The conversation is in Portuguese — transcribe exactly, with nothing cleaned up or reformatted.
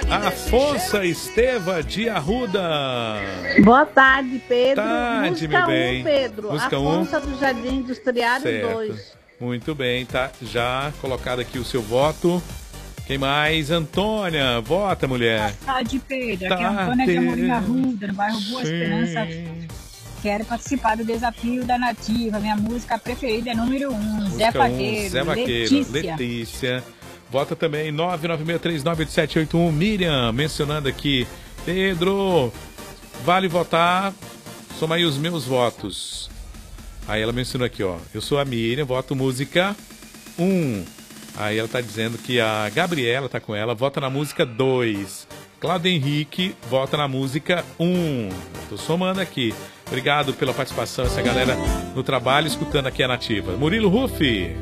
Afonso Esteva de Arruda. Boa tarde, Pedro. Tarde, Música meu bem. um, Pedro. Música Afonso um. do Jardim Industriário Certo. dois. Muito bem, tá já colocado aqui o seu voto. Quem mais? Antônia, vota, mulher. Boa tarde, Pedro. Aqui é a Antônia de Amorim Arruda, no bairro Boa Sim. Esperança. Quero participar do desafio da Nativa. Minha música preferida é número um, Zé Música um, Vaqueiro. Zé Vaqueiro, Letícia. Letícia. Vota também nove nove seis três nove oito sete oito um. Miriam, mencionando aqui. Pedro, vale votar. Soma aí os meus votos. Aí ela mencionou aqui, ó. Eu sou a Miriam, voto música um. Aí ela tá dizendo que a Gabriela tá com ela, vota na música dois. Cláudio Henrique, vota na música um. Tô somando aqui. Obrigado pela participação, essa galera no trabalho, escutando aqui a Nativa. Murilo Rufi.